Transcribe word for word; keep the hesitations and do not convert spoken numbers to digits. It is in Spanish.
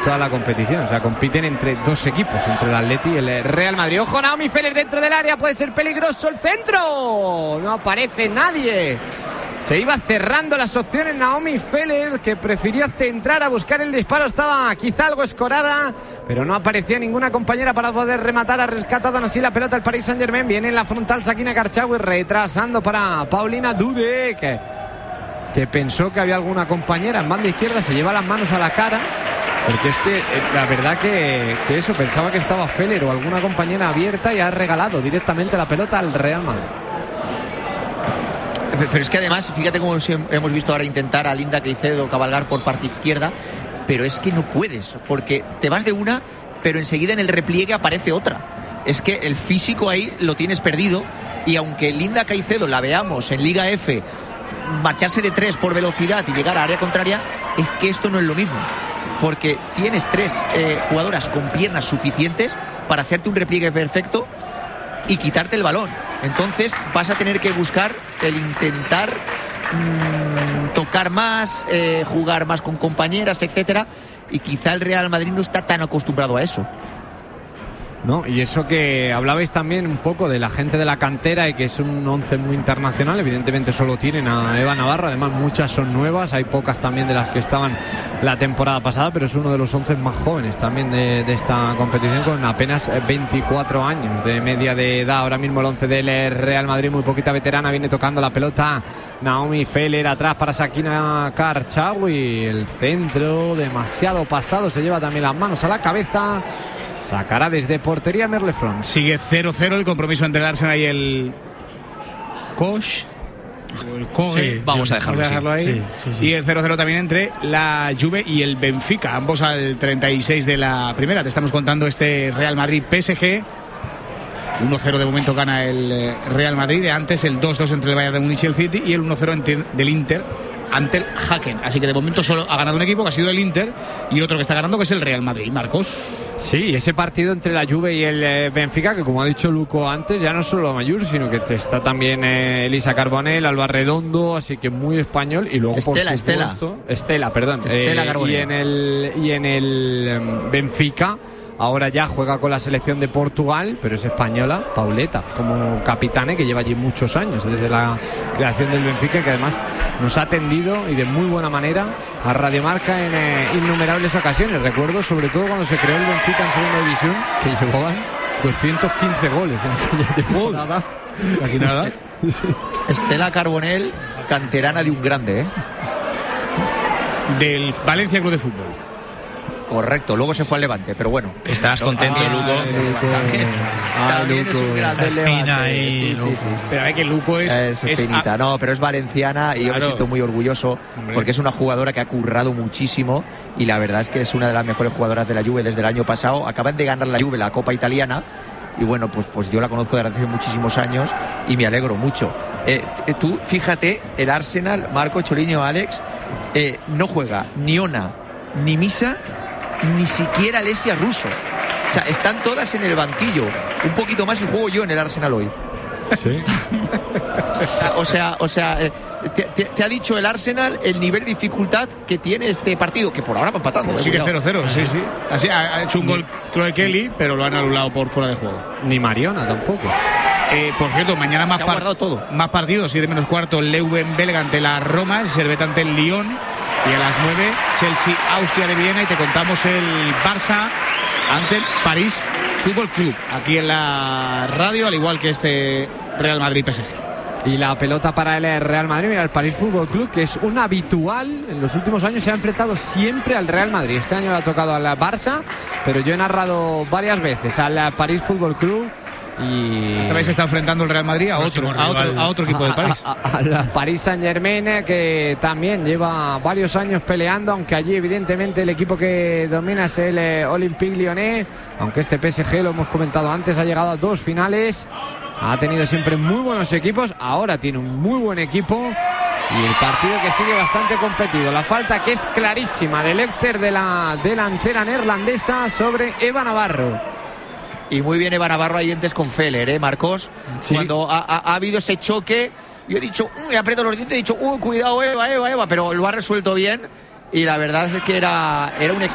toda la competición. O sea, compiten entre dos equipos, entre el Atleti y el Real Madrid. Ojo, Naomi Feller dentro del área, puede ser peligroso el centro. No aparece nadie. Se iba cerrando las opciones Naomi Feller, que prefirió centrar a buscar el disparo. Estaba quizá algo escorada, pero no aparecía ninguna compañera para poder rematar. Ha rescatado así la pelota el Paris Saint-Germain. Viene en la frontal Sakina Karchaoui, retrasando para Paulina Dudek, que, que pensó que había alguna compañera en banda izquierda. Se lleva las manos a la cara, porque es que la verdad que, que eso, pensaba que estaba Feller o alguna compañera abierta y ha regalado directamente la pelota al Real Madrid. Pero es que además, fíjate cómo hemos visto ahora intentar a Linda Caicedo cabalgar por parte izquierda, pero es que no puedes, porque te vas de una, pero enseguida en el repliegue aparece otra. Es que el físico ahí lo tienes perdido, y aunque Linda Caicedo la veamos en Liga F marcharse de tres por velocidad y llegar a área contraria, es que esto no es lo mismo, porque tienes tres eh, jugadoras con piernas suficientes para hacerte un repliegue perfecto y quitarte el balón. Entonces vas a tener que buscar el intentar mmm, tocar más, eh, jugar más con compañeras, etcétera, y quizá el Real Madrid no está tan acostumbrado a eso. No, y eso que hablabais también un poco de la gente de la cantera y que es un once muy internacional. Evidentemente solo tienen a Eva Navarro, además muchas son nuevas, hay pocas también de las que estaban la temporada pasada, pero es uno de los once más jóvenes también de, de esta competición, con apenas veinticuatro años de media de edad. Ahora mismo el once del Real Madrid, muy poquita veterana, viene tocando la pelota Naomi Feller, atrás para Sakina Karchaoui, el centro demasiado pasado, se lleva también las manos a la cabeza. Sacará desde portería Merlefron. Sigue cero cero el compromiso entre el Arsenal y el Koch. El Koge. Sí, vamos a dejarlo, vamos a dejarlo ahí. Sí, sí, sí. Y el cero cero también entre la Juve y el Benfica. Ambos al treinta y seis de la primera. Te estamos contando este Real Madrid-P S G. uno cero de momento gana el Real Madrid. De antes el dos dos entre el Bayern de Múnich y el City. Y el uno cero del Inter ante el Haken. Así que de momento solo ha ganado un equipo, que ha sido el Inter, y otro que está ganando, que es el Real Madrid. Marcos. Sí, ese partido entre la Juve y el eh, Benfica, que como ha dicho Luco antes, ya no solo Mayur, sino que está también eh, Elisa Carbonell, Alba Redondo, así que muy español. Y luego Estela, por supuesto, Estela. Estela, perdón. Estela eh, y en el, y en el um, Benfica, ahora ya juega con la selección de Portugal, pero es española, Pauleta, como capitana, que lleva allí muchos años, desde la creación del Benfica, que además nos ha atendido y de muy buena manera a Radio Marca en eh, innumerables ocasiones. Recuerdo sobre todo cuando se creó el Benfica en segunda división, que llevaban doscientos quince goles en aquella temporada. Casi nada. Sí. Estela Carbonell, canterana de un grande, ¿eh? Del Valencia Club de Fútbol. Correcto, luego se fue al Levante, pero bueno. Estás contento, ah, Luco. Luco. También, ah, también Luco. es un grande Esa espina Levante. ahí, sí, Luco. sí, sí. Pero hay que Luco es... Es, es finita, a... no, pero es valenciana y claro, yo me siento muy orgulloso. Hombre. Porque es una jugadora que ha currado muchísimo y la verdad es que es una de las mejores jugadoras de la Juve desde el año pasado. Acaban de ganar la Juve la Copa Italiana y bueno, pues, pues yo la conozco desde hace muchísimos años y me alegro mucho. Eh, tú, fíjate, el Arsenal, Marco, Choriño, Alex, eh, no juega ni Ona, ni Misa, ni siquiera Alessia Russo. O sea, están todas en el banquillo. Un poquito más y juego yo en el Arsenal hoy. Sí. O sea, o sea, te, te, te ha dicho el Arsenal el nivel de dificultad que tiene este partido, que por ahora va empatando. Pues sigue cero cero, sí, sí. Así ha, ha hecho un gol Chloe Kelly, pero lo han anulado por fuera de juego. Ni Mariona tampoco. Eh, por cierto, mañana más, Se ha par- guardado todo. más partidos, siete menos cuarto, Leuven Belga ante la Roma, el Servette ante el Lyon, y a las nueve, Chelsea Austria de Viena, y te contamos el Barça ante el París Fútbol Club, aquí en la radio, al igual que este Real Madrid-P S G. Y la pelota para el Real Madrid, mira, el París Fútbol Club, que es un habitual, en los últimos años se ha enfrentado siempre al Real Madrid. Este año le ha tocado al Barça, pero yo he narrado varias veces al París Fútbol Club. Y Esta vez se está enfrentando el Real Madrid a otro, a otro, a otro equipo de París. A, a, a la París Saint-Germain, que también lleva varios años peleando, aunque allí evidentemente el equipo que domina es el eh, Olympique Lyonnais, aunque este P S G, lo hemos comentado antes, ha llegado a dos finales, ha tenido siempre muy buenos equipos, ahora tiene un muy buen equipo y el partido que sigue bastante competido. La falta que es clarísima del Lecter, de la delantera neerlandesa, sobre Eva Navarro. Y muy bien Eva Navarro ahí antes con Feller, ¿eh, Marcos? Sí. Cuando ha, ha, ha habido ese choque, yo he dicho, uy, aprieto los dientes, he dicho, uy, cuidado, Eva, Eva, Eva, pero lo ha resuelto bien y la verdad es que era, era un